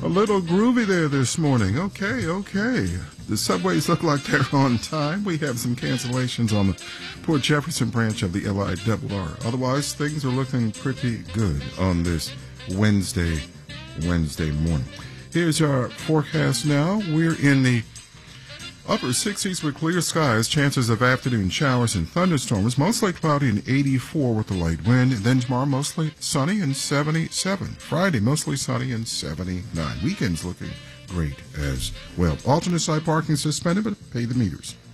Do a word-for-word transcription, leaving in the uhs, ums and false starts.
A little groovy there this morning. Okay, okay. The subways look like they're on time. We have some cancellations on the Port Jefferson branch of the L I R R. Otherwise, things are looking pretty good on this Wednesday, Wednesday morning. Here's our forecast now. We're in the upper sixties with clear skies, chances of afternoon showers and thunderstorms, mostly cloudy and eighty-four with a light wind. And then tomorrow, mostly sunny and seventy-seven. Friday, mostly sunny and seventy-nine. Weekend's looking great as well. Alternate side parking suspended, but pay the meters.